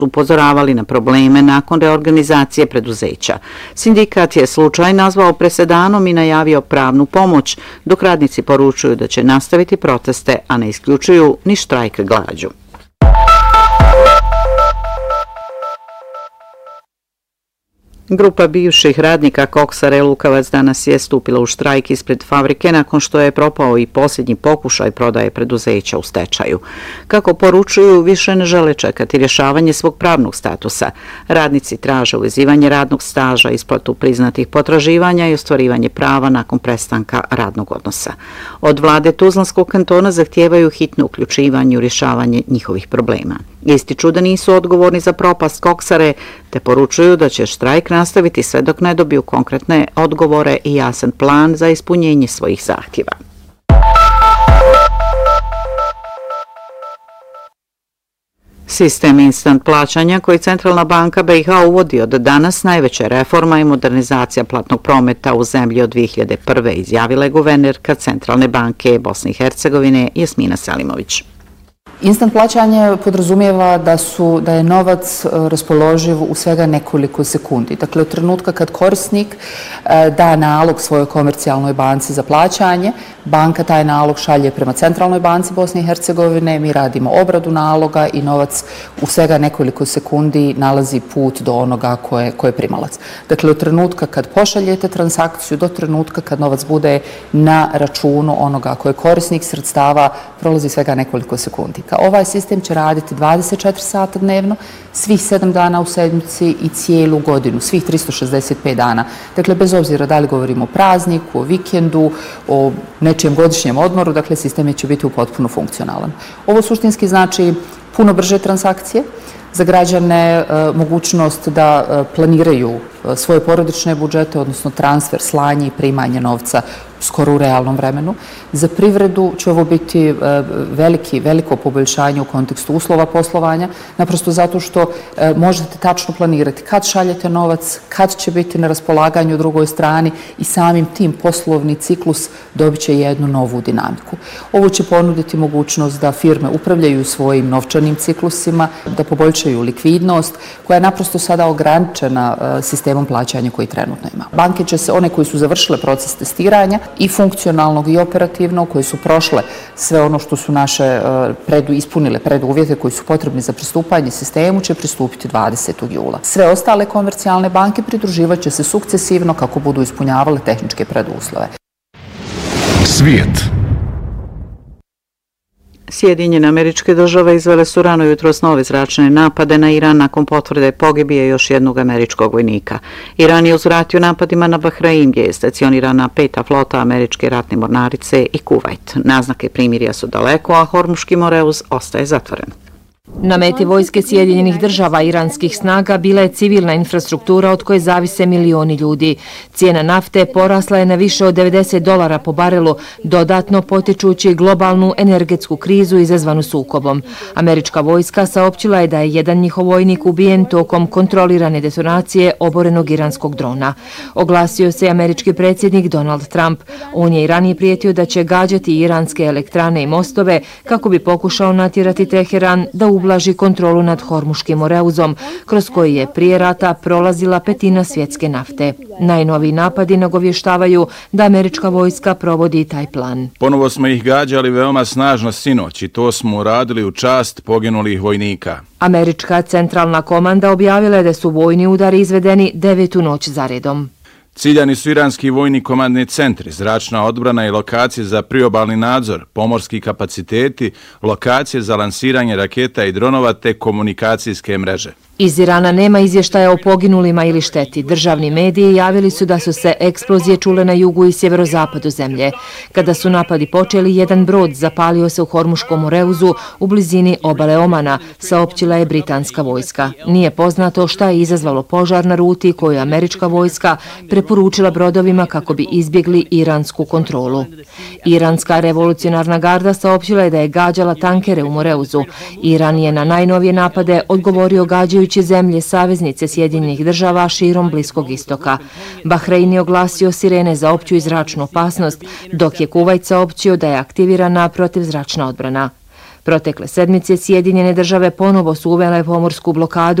upozoravali na probleme nakon reorganizacije preduzeća. Sindikat je slučaj nazvao presedanom i najavio pravnu pomoć, dok radnici poručuju da će nastaviti proteste, a ne isključuju ni štrajk glađu. Grupa bivših radnika Koksare Lukavac danas je stupila u štrajk ispred fabrike nakon što je propao i posljednji pokušaj prodaje preduzeća u stečaju. Kako poručuju, više ne žele čekati rješavanje svog pravnog statusa. Radnici traže uvezivanje radnog staža, isplatu priznatih potraživanja i ostvarivanje prava nakon prestanka radnog odnosa. Od vlade Tuzlanskog kantona zahtijevaju hitno uključivanje u rješavanje njihovih problema. Ističu da nisu odgovorni za propast Koksare, te poručuju da će štrajk nastaviti sve dok ne dobiju konkretne odgovore i jasan plan za ispunjenje svojih zahtjeva. Sistem instant plaćanja koji Centralna banka BiH uvodi od danas najveća reforma i modernizacija platnog prometa u zemlji od 2001. izjavila je guvernerka Centralne banke Bosne i Hercegovine Jasmina Selimović. Instant plaćanje podrazumijeva da je novac raspoloživ u svega nekoliko sekundi. Dakle, od trenutka kad korisnik da nalog svojoj komercijalnoj banci za plaćanje, banka taj nalog šalje prema Centralnoj banci Bosne i Hercegovine, mi radimo obradu naloga i novac u svega nekoliko sekundi nalazi put do onoga ko je primalac. Dakle, od trenutka kad pošaljete transakciju do trenutka kad novac bude na računu onoga ko je korisnik sredstava, prolazi svega nekoliko sekundi. Ovaj sistem će raditi 24 sata dnevno, svih 7 dana u sedmici i cijelu godinu, svih 365 dana. Dakle, bez obzira da li govorimo o prazniku, o vikendu, o nečijem godišnjem odmoru, dakle, sistem će biti potpuno funkcionalan. Ovo suštinski znači puno brže transakcije, za građane mogućnost da planiraju svoje porodične budžete, odnosno transfer, slanje i primanje novca skoro u realnom vremenu. Za privredu će ovo biti veliko poboljšanje u kontekstu uslova poslovanja, naprosto zato što možete tačno planirati kad šaljete novac, kad će biti na raspolaganju u drugoj strani i samim tim poslovni ciklus dobit će jednu novu dinamiku. Ovo će ponuditi mogućnost da firme upravljaju svojim novčanim ciklusima, da poboljšaju likvidnost koja je naprosto sada ograničena sistemom plaćanja koji trenutno ima. Banke će se, one koji su završile proces testiranja, i funkcionalnog i operativnog, koje su prošle sve ono što su naše ispunile preduvjete koji su potrebni za pristupanje sistemu, će pristupiti 20. jula. Sve ostale komercijalne banke pridruživat će se sukcesivno kako budu ispunjavale tehničke preduslove. Svijet. Sjedinjene Američke Države izvele su rano jutros nove zračne napade na Iran nakon potvrde pogibije još jednog američkog vojnika. Iran je uzvratio napadima na Bahrein, gdje je stacionirana 5. flota američke ratne mornarice i Kuvajt. Naznake primirja su daleko, a Hormuški moreuz ostaje zatvoren. Na meti vojske Sjedinjenih Država iranskih snaga bila je civilna infrastruktura od koje zavise milioni ljudi. Cijena nafte porasla je na više od $90 po barelu, dodatno potičući globalnu energetsku krizu izazvanu sukobom. Američka vojska saopćila je da je jedan njihov vojnik ubijen tokom kontrolirane detonacije oborenog iranskog drona. Oglasio se američki predsjednik Donald Trump. On je i ranije prijetio da će gađati iranske elektrane i mostove kako bi pokušao natjerati Teheran da ublaži kontrolu nad Hormuškim moreuzom, kroz koji je prije rata prolazila petina svjetske nafte. Najnoviji napadi nagovještavaju da američka vojska provodi taj plan. Ponovo smo ih gađali veoma snažno sinoć i to smo uradili u čast poginulih vojnika. Američka centralna komanda objavila je da su vojni udari izvedeni 9. noć zaredom. Ciljani su iranski vojni komandni centri, zračna odbrana i lokacije za priobalni nadzor, pomorski kapaciteti, lokacije za lansiranje raketa i dronova te komunikacijske mreže. Iz Irana nema izvještaja o poginulima ili šteti. Državni mediji javili su da su se eksplozije čule na jugu i sjeverozapadu zemlje. Kada su napadi počeli, jedan brod zapalio se u Hormuškom moreuzu u blizini obale Omana, saopćila je britanska vojska. Nije poznato šta je izazvalo požar na ruti koju je američka vojska preporučila brodovima kako bi izbjegli iransku kontrolu. Iranska revolucionarna garda saopćila je da je gađala tankere u moreuzu. Iran je na najnovije napade odgovorio gađajući zemlje saveznice Sjedinjenih Država širom Bliskog istoka. Bahrein je oglasio sirene za opću i zračnu opasnost, dok je Kuvajt saopćio da je aktivirana protivzračna odbrana. Protekle sedmice Sjedinjene države ponovo su uvele pomorsku blokadu